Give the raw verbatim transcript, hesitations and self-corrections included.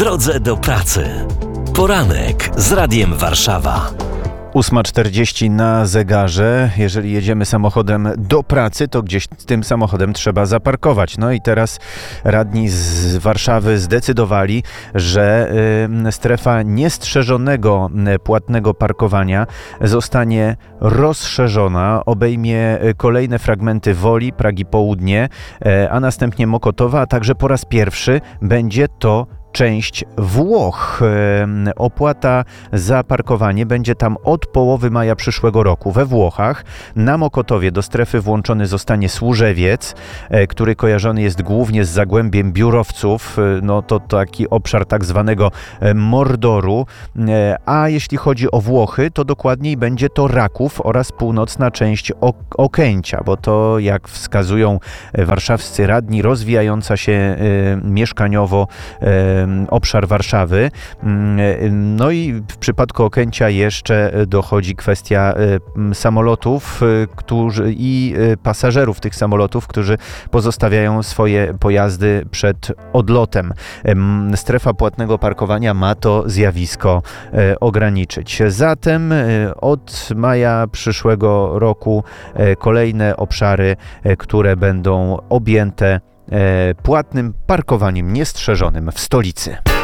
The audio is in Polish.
drodze do pracy. Poranek z Radiem Warszawa. ósma czterdzieści na zegarze. Jeżeli jedziemy samochodem do pracy, to gdzieś tym samochodem trzeba zaparkować. No i teraz radni z Warszawy zdecydowali, że y, strefa niestrzeżonego płatnego parkowania zostanie rozszerzona, obejmie kolejne fragmenty Woli, Pragi Południe, y, a następnie Mokotowa, a także po raz pierwszy będzie to część Włoch. Opłata za parkowanie będzie tam od połowy maja przyszłego roku we Włochach. Na Mokotowie do strefy włączony zostanie Służewiec, który kojarzony jest głównie z zagłębiem biurowców. No to taki obszar tak zwanego Mordoru. A jeśli chodzi o Włochy, to dokładniej będzie to Raków oraz północna część Okęcia, bo to, jak wskazują warszawscy radni, rozwijająca się mieszkaniowo obszar Warszawy. No i w przypadku Okęcia jeszcze dochodzi kwestia samolotów którzy, i pasażerów tych samolotów, którzy pozostawiają swoje pojazdy przed odlotem. Strefa płatnego parkowania ma to zjawisko ograniczyć. Zatem od maja przyszłego roku kolejne obszary, które będą objęte płatnym parkowaniem niestrzeżonym w stolicy.